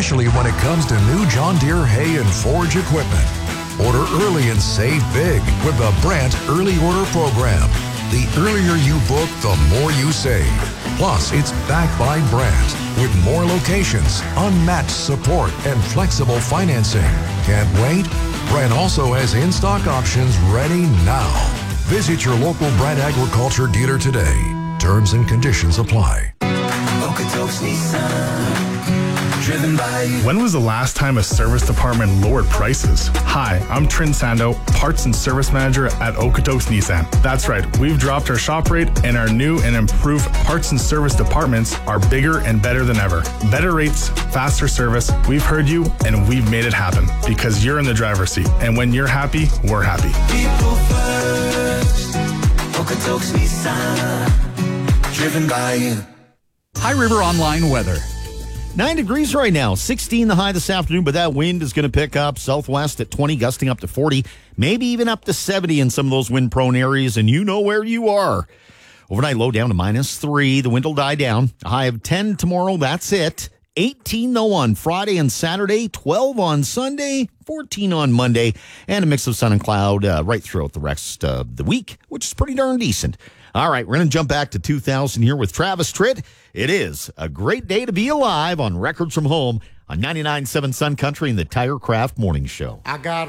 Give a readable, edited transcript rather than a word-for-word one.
especially when it comes to new John Deere hay and forage equipment. Order early and save big with the Brandt Early Order Program. The earlier you book, the more you save. Plus, it's backed by Brandt with more locations, unmatched support, and flexible financing. Can't wait? Brandt also has in-stock options ready now. Visit your local Brandt Agriculture dealer today. Terms and conditions apply. Okotoks Nissan, driven by you. When was the last time a service department lowered prices? Hi, I'm Trin Sando, Parts and Service Manager at Okotoks Nissan. That's right, we've dropped our shop rate and our new and improved parts and service departments are bigger and better than ever. Better rates, faster service. We've heard you and we've made it happen because you're in the driver's seat. And when you're happy, we're happy. People first, Okotoks Nissan, driven by you. High River Online weather. 9 degrees right now, 16 the high this afternoon, but that wind is going to pick up southwest at 20, gusting up to 40, maybe even up to 70 in some of those wind-prone areas, and you know where you are. Overnight low down to -3. The wind will die down. A high of 10 tomorrow, that's it. 18 though on Friday and Saturday, 12 on Sunday, 14 on Monday, and a mix of sun and cloud right throughout the rest of the week, which is pretty darn decent. All right, we're going to jump back to 2000 here with Travis Tritt. It is a great day to be alive on Records from Home on 99.7 Sun Country and the Tirecraft Morning Show. I got